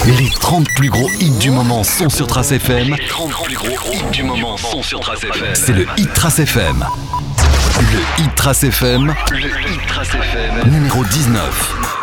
Les 30 plus gros hits du moment sont sur Trace FM. Les 30 plus gros hits du moment sont sur Trace FM. C'est le Hit Trace FM. Le Hit Trace FM. Le Hit Trace FM. Numéro 19.